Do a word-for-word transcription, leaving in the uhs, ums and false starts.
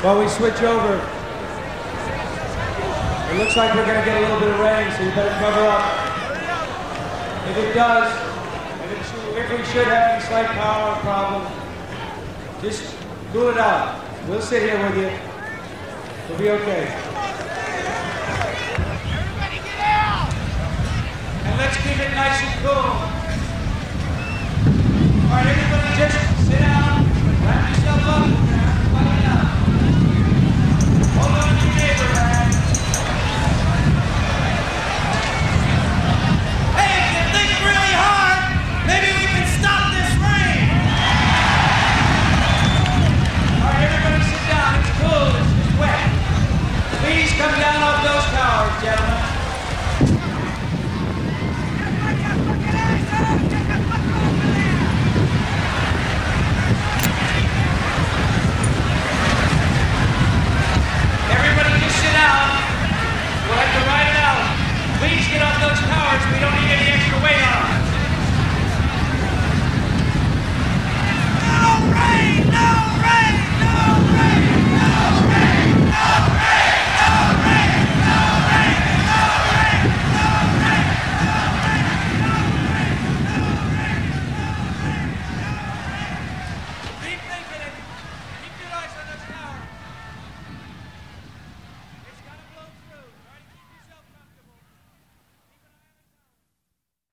While we switch over, it looks like we're going to get a little bit of rain, so you better cover up. If it does, if, it should, if we should have any slight power problem, just cool it out. We'll sit here with you. We'll be okay. Everybody get out! And let's keep it nice and cool. All right, everybody just sit down, wrap yourself up, we're gonna have to fight it out. Hold on to your neighbor, man. Hey, if you think really hard, maybe we can stop this rain! All right, everybody sit down. It's cool. It's just wet. Please come down